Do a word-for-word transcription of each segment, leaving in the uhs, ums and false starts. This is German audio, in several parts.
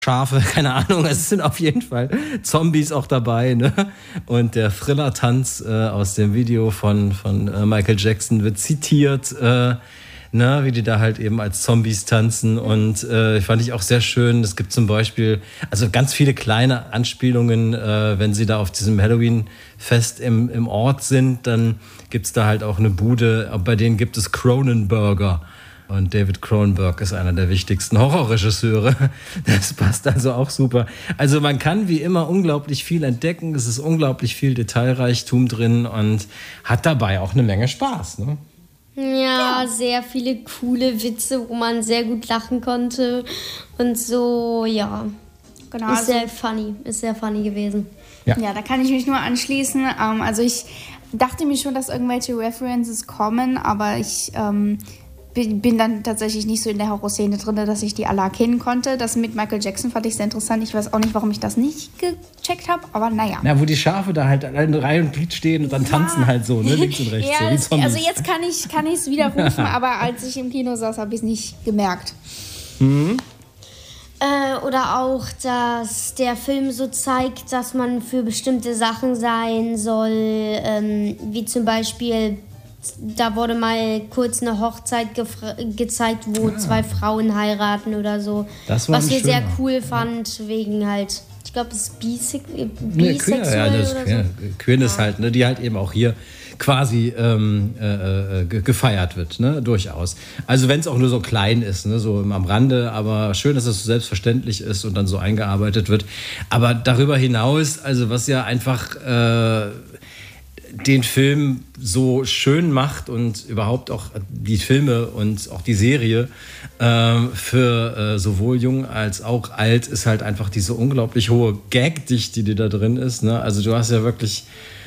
Schafe, keine Ahnung, es sind auf jeden Fall Zombies auch dabei, ne? Und der Thriller-Tanz äh, aus dem Video von, von äh, Michael Jackson wird zitiert, äh, ne? Wie die da halt eben als Zombies tanzen. Und äh, fand ich auch sehr schön. Es gibt zum Beispiel, also ganz viele kleine Anspielungen, äh, wenn sie da auf diesem Halloween-Fest im, im Ort sind, dann gibt's da halt auch eine Bude, bei denen gibt es Cronenberger. Und David Cronenberg ist einer der wichtigsten Horrorregisseure. Das passt also auch super. Also man kann wie immer unglaublich viel entdecken. Es ist unglaublich viel Detailreichtum drin und hat dabei auch eine Menge Spaß. Ne? Ja, ja, sehr viele coole Witze, wo man sehr gut lachen konnte. Und so, ja. Genau, ist sehr funny. Ist sehr funny gewesen. Ja, ja, da kann ich mich nur anschließen. Ähm, also ich dachte mir schon, dass irgendwelche References kommen, aber ich... Ähm, bin dann tatsächlich nicht so in der Horrorszene drin, dass ich die alle erkennen konnte. Das mit Michael Jackson fand ich sehr interessant. Ich weiß auch nicht, warum ich das nicht gecheckt habe, aber naja. Na, wo die Schafe da halt in Reihe und Glied stehen und dann ja. tanzen halt so, ne, links und rechts, ja, so wie Zombies. Also jetzt kann ich kann ich es widerrufen, aber als ich im Kino saß, habe ich es nicht gemerkt. Mhm. Äh, oder auch, dass der Film so zeigt, dass man für bestimmte Sachen sein soll, ähm, wie zum Beispiel... Da wurde mal kurz eine Hochzeit gefra- gezeigt, wo ah. zwei Frauen heiraten oder so. Das war was wir schöner. sehr cool fand, ja. wegen halt, ich glaube, es ist bise- nee, bisexuell queer, ja, das, oder ja, so. Queerness ja. halt, ne, die halt eben auch hier quasi ähm, äh, ge- gefeiert wird, ne, durchaus. Also wenn es auch nur so klein ist, ne, so am Rande, aber schön, dass es so selbstverständlich ist und dann so eingearbeitet wird. Aber darüber hinaus, also was ja einfach... Äh, den Film so schön macht und überhaupt auch die Filme und auch die Serie äh, für äh, sowohl jung als auch alt ist halt einfach diese unglaublich hohe Gagdichte, die da drin ist. Ne? Also du hast ja wirklich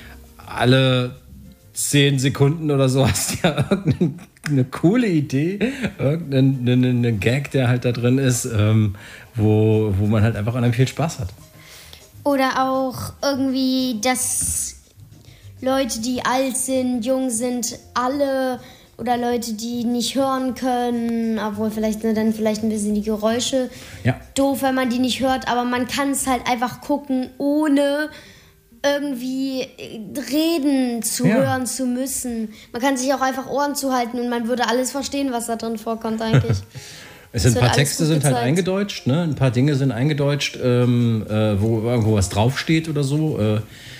alle zehn Sekunden oder so hast ja irgendeine coole Idee, irgendeinen Gag, der halt da drin ist, ähm, wo, wo man halt einfach an einem viel Spaß hat. Oder auch irgendwie das... Leute, die alt sind, jung sind, alle oder Leute, die nicht hören können, obwohl vielleicht ne, dann vielleicht ein bisschen die Geräusche ja. doof, wenn man die nicht hört, aber man kann es halt einfach gucken, ohne irgendwie reden zu ja. hören zu müssen. Man kann sich auch einfach Ohren zuhalten und man würde alles verstehen, was da drin vorkommt eigentlich. Es sind ein paar Texte sind halt eingedeutscht, ne? Ein paar Dinge sind eingedeutscht, ähm, äh, wo irgendwo was draufsteht oder so. Äh,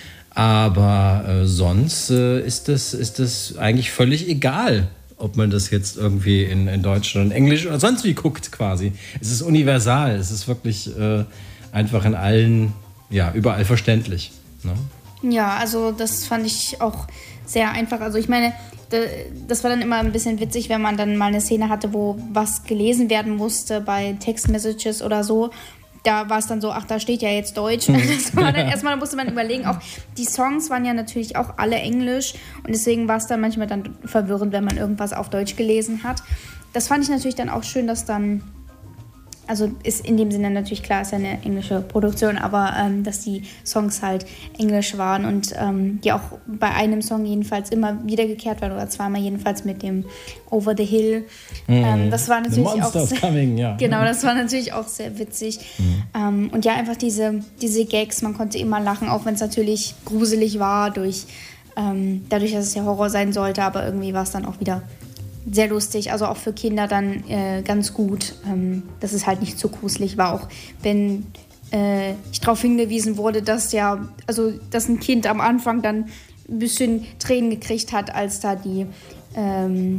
Aber äh, sonst äh, ist das ist das eigentlich völlig egal, ob man das jetzt irgendwie in, in Deutsch oder in Englisch oder sonst wie guckt quasi. Es ist universal, es ist wirklich äh, einfach in allen, ja, überall verständlich. Ne? Ja, also das fand ich auch sehr einfach. Also ich meine, das war dann immer ein bisschen witzig, wenn man dann mal eine Szene hatte, wo was gelesen werden musste bei Text-Messages oder so. Da war es dann so, ach, da steht ja jetzt Deutsch. Das war dann erstmal, da musste man überlegen, auch die Songs waren ja natürlich auch alle Englisch und deswegen war es dann manchmal dann verwirrend, wenn man irgendwas auf Deutsch gelesen hat. Das fand ich natürlich dann auch schön, dass dann, also ist in dem Sinne natürlich klar, ist ja eine englische Produktion, aber ähm, dass die Songs halt englisch waren und ähm, die auch bei einem Song jedenfalls immer wiedergekehrt waren oder zweimal jedenfalls mit dem Over the Hill. Mm. Ähm, das war natürlich auch sehr, coming, ja. Genau, das war natürlich auch sehr witzig. Mm. Ähm, und ja, einfach diese, diese Gags, man konnte immer lachen, auch wenn es natürlich gruselig war, durch, ähm, dadurch, dass es ja Horror sein sollte, aber irgendwie war es dann auch wieder sehr lustig, also auch für Kinder dann äh, ganz gut, ähm, dass es halt nicht zu gruselig war, auch wenn äh, ich darauf hingewiesen wurde, dass ja, also dass ein Kind am Anfang dann ein bisschen Tränen gekriegt hat, als da die ähm,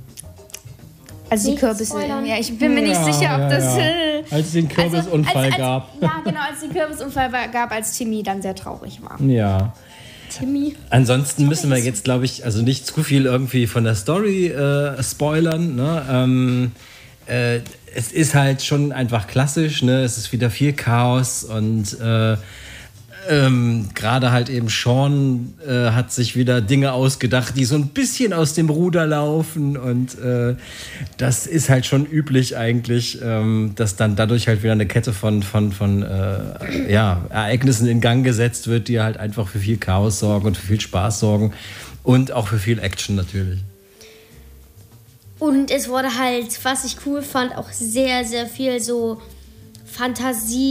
als die Kürbisse, ja, ich bin mir nicht ja, sicher, ob ja, das... Ja. Äh, als es den Kürbisunfall also, als, als, gab. Ja, genau, als es den Kürbisunfall gab, als Timmy dann sehr traurig war. Ja. Timmy. Ansonsten müssen wir jetzt, glaube ich, also nicht zu viel irgendwie von der Story äh, spoilern. Ne? Ähm, äh, es ist halt schon einfach klassisch. Ne? Es ist wieder viel Chaos und äh, ähm, gerade halt eben Sean äh, hat sich wieder Dinge ausgedacht, die so ein bisschen aus dem Ruder laufen und äh, das ist halt schon üblich eigentlich, ähm, dass dann dadurch halt wieder eine Kette von, von, von äh, ja, Ereignissen in Gang gesetzt wird, die halt einfach für viel Chaos sorgen und für viel Spaß sorgen und auch für viel Action natürlich. Und es wurde halt, was ich cool fand, auch sehr, sehr viel so Fantasie